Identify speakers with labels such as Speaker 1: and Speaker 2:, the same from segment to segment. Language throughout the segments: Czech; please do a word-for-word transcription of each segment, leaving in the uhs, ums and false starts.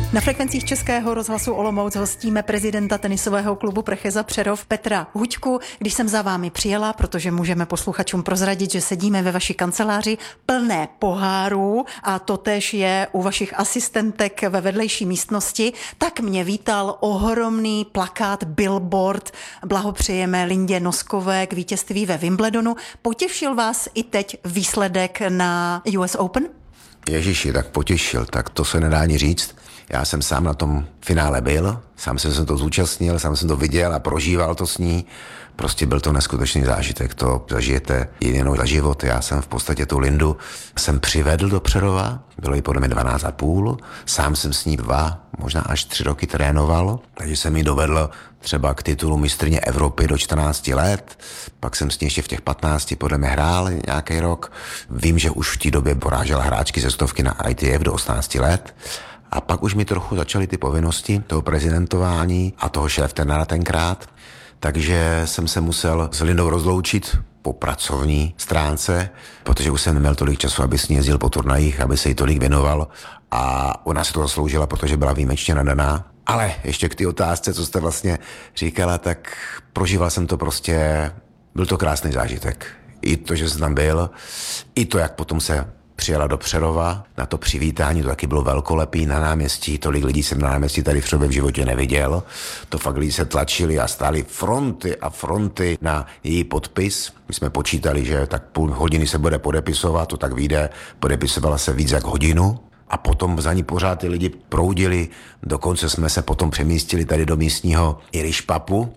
Speaker 1: Na frekvencích Českého rozhlasu Olomouc hostíme prezidenta tenisového klubu Precheza Přerov Petra Huďku. Když jsem za vámi přijela, protože můžeme posluchačům prozradit, že sedíme ve vaší kanceláři plné pohárů a totéž je u vašich asistentek ve vedlejší místnosti, tak mě vítal ohromný plakát, billboard. Blahopřejeme Lindě Noskové k vítězství ve Wimbledonu. Potěšil vás i teď výsledek na U S Open?
Speaker 2: Ježiši, tak potěšil, tak to se nedá ani říct. Já jsem sám na tom finále byl, sám jsem se to zúčastnil, sám jsem to viděl a prožíval to s ní. Prostě byl to neskutečný zážitek, to zažijete jenom za život. Já jsem v podstatě tu Lindu jsem přivedl do Přerova, bylo jí podle mě dvanáct a půl, sám jsem s ní dva, možná až tři roky trénoval, takže jsem ji dovedl třeba k titulu mistryně Evropy do čtrnácti let, pak jsem s ní ještě v těch patnácti podle mě hrál nějaký rok. Vím, že už v té době porážela hráčky ze stovky na I T F do osmnácti let. A pak už mi trochu začaly ty povinnosti toho prezidentování a toho šéftenera tenkrát, takže jsem se musel s Lindou rozloučit po pracovní stránce, protože už jsem neměl tolik času, aby s ní jezdil po turnajích, aby se jí tolik věnoval a ona se to zasloužila, protože byla výjimečně nadaná. Ale ještě k té otázce, co jste vlastně říkala, tak prožíval jsem to prostě, byl to krásný zážitek. I to, že jsem tam byl, i to, jak potom se přijela do Přerova, na to přivítání, to taky bylo velkolepý na náměstí, tolik lidí jsem na náměstí tady v Přerově v životě neviděl, to fakt lidi se tlačili a stály fronty a fronty na její podpis. My jsme počítali, že tak půl hodiny se bude podepisovat, to tak vyjde, podepisovala se víc jak hodinu. A potom za ní pořád ty lidi proudili, dokonce jsme se potom přemístili tady do místního Irish pubu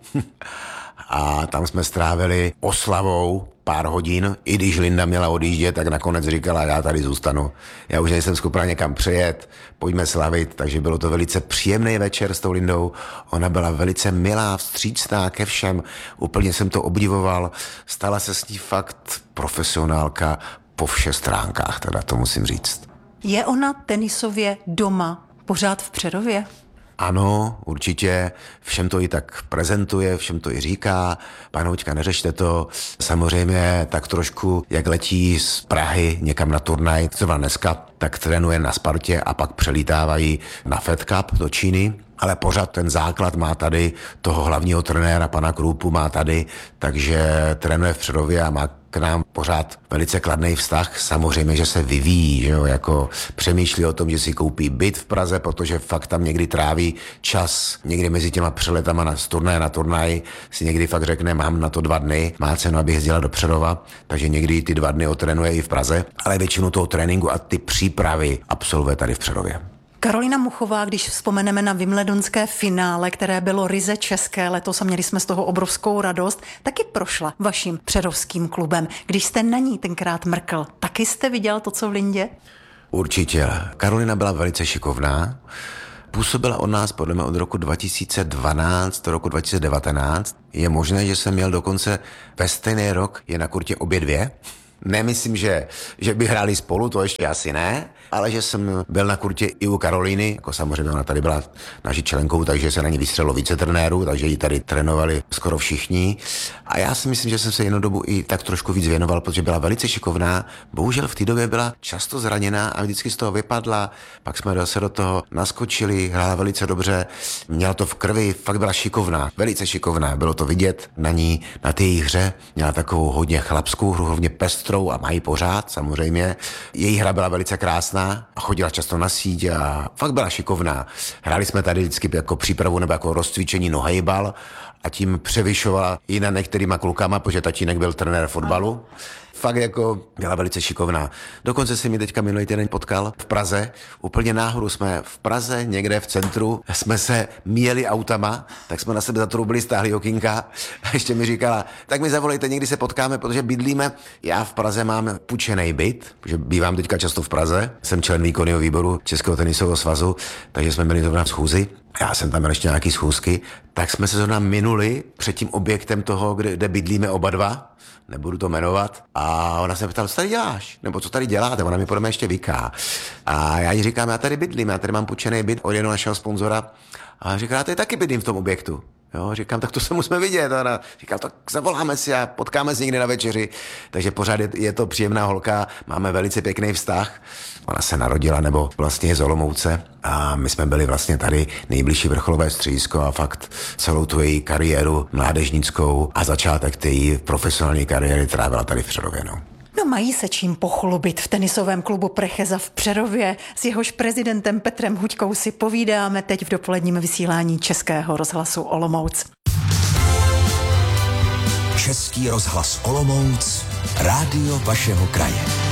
Speaker 2: a tam jsme strávili oslavou pár hodin, i když Linda měla odjíždět, tak nakonec říkala, já tady zůstanu. Já už nejsem schopná někam přejet, pojďme slavit, takže bylo to velice příjemný večer s tou Lindou. Ona byla velice milá, vstřícná ke všem, úplně jsem to obdivoval. Stala se s ní fakt profesionálka po všech stránkách, teda to musím říct.
Speaker 1: Je ona tenisově doma pořád v Přerově?
Speaker 2: Ano, určitě, všem to i tak prezentuje, všem to i říká, panoučka, neřešte to, samozřejmě tak trošku, jak letí z Prahy někam na turnaj, třeba dneska, tak trénuje na Spartě a pak přelítávají na Fed Cup do Číny, ale pořád ten základ má tady, toho hlavního trenéra, pana Krupu má tady, takže trénuje v Přerově a má k nám pořád velice kladný vztah. Samozřejmě, že se vyvíjí, že jo, jako přemýšlí o tom, že si koupí byt v Praze, protože fakt tam někdy tráví čas, někdy mezi těma přeletama na turnaje na turnaj, si někdy fakt řekne, mám na to dva dny, má cenu, abych jezdila do Přerova, takže někdy ty dva dny otrénuje i v Praze, ale většinu toho tréninku a ty přípravy absolvuje tady v Přerově.
Speaker 1: Karolina Muchová, když vzpomeneme na wimbledonské finále, které bylo ryze české letos a měli jsme z toho obrovskou radost, taky prošla vaším přerovským klubem. Když jste na ní tenkrát mrkl, taky jste viděl to, co v Lindě?
Speaker 2: Určitě. Karolina byla velice šikovná. Působila od nás podle mě od roku dva tisíce dvanáct do roku dva tisíce devatenáct. Je možné, že jsem měl dokonce ve stejný rok je na kurtě obě dvě. Nemyslím, že, že by hráli spolu, to ještě asi ne, ale že jsem byl na kurtě i u Karolíny, jako samozřejmě ona tady byla naší členkou, takže se na ní vystřelilo více trenérů, takže ji tady trénovali skoro všichni. A já si myslím, že jsem se jednu dobu i tak trošku víc věnoval, protože byla velice šikovná. Bohužel v té době byla často zraněná a vždycky z toho vypadla. Pak jsme se do toho naskočili, hrála velice dobře, měla to v krvi, fakt byla šikovná, velice šikovná. Bylo to vidět na ní, na té hře, měla takovou hodně chlapskou hru, hodně pestrou a mají pořád, samozřejmě. Její hra byla velice krásná a chodila často na síť a fakt byla šikovná. Hráli jsme tady vždycky jako přípravu nebo jako rozcvičení nohejbal a tím převyšovala i na některýma klukama, protože tatínek byl trenér fotbalu. Fakt jako byla velice šikovná. Dokonce jsem ji teďka minulý týden potkal v Praze. Úplně náhodou jsme v Praze, někde v centru, jsme se míjeli autama, tak jsme na sebe zatroubili, stáhli okýnka a ještě mi říkala, tak mi zavolejte, někdy se potkáme, protože bydlíme. Já v Praze mám půjčený byt, protože bývám teďka často v Praze. Jsem člen výkonného výboru Českého tenisového svazu, takže jsme měli zrovna schůzi. Já jsem tam měl ještě nějaký schůzky, tak jsme se zrovna minuli před tím objektem toho, kde, kde bydlíme oba dva, nebudu to jmenovat, a ona se ptala, co tady děláš, nebo co tady děláte, ona mi podle mě ještě vyká. A já jí říkám, já tady bydlím, já tady mám půjčený byt od jednoho našeho sponzora, a říká, já tady taky bydlím v tom objektu. Jo, říkám, tak to se musíme vidět. A říkal, tak zavoláme si a potkáme se někdy na večeři. Takže pořád je, je to příjemná holka, máme velice pěkný vztah. Ona se narodila, nebo vlastně je z Olomouce a my jsme byli vlastně tady nejbližší vrcholové středisko a fakt celou tu její kariéru mládežnickou a začátek té její profesionální kariéry trávila tady v Přerově. No.
Speaker 1: No mají se čím pochlubit v tenisovém klubu Precheza v Přerově. S jehož prezidentem Petrem Huďkou si povídáme teď v dopoledním vysílání Českého rozhlasu Olomouc.
Speaker 3: Český rozhlas Olomouc, rádio vašeho kraje.